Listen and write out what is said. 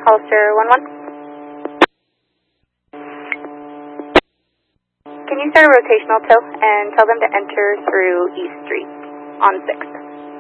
Hollister 11. Can you start a rotational tow and tell them to enter through East Street on 6th?